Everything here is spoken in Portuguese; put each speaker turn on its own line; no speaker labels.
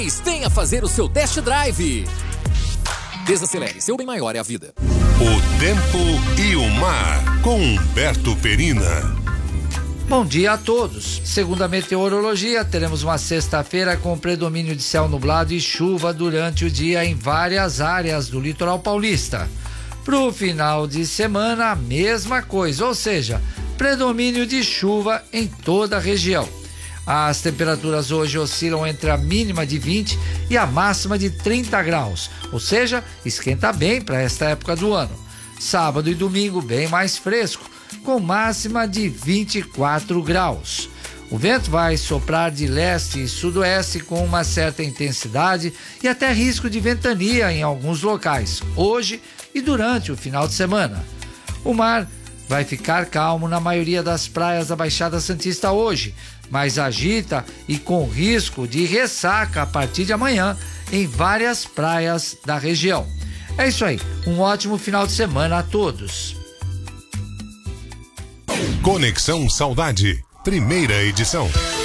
Automóveis, venha fazer o seu test drive. Desacelere, seu bem maior é a vida.
O tempo e o mar, com Humberto Perina.
Bom dia a todos. Segundo a meteorologia, teremos uma sexta-feira com predomínio de céu nublado e chuva durante o dia em várias áreas do litoral paulista. Pro final de semana, a mesma coisa, ou seja, predomínio de chuva em toda a região. As temperaturas hoje oscilam entre a mínima de 20 e a máxima de 30 graus, ou seja, esquenta bem para esta época do ano. Sábado e domingo bem mais fresco, com máxima de 24 graus. O vento vai soprar de leste e sudoeste com uma certa intensidade e até risco de ventania em alguns locais, hoje e durante o final de semana. O mar vai ficar calmo na maioria das praias da Baixada Santista hoje, mas agita e com risco de ressaca a partir de amanhã em várias praias da região. É isso aí, um ótimo final de semana a todos.
Conexão Saudade, primeira edição.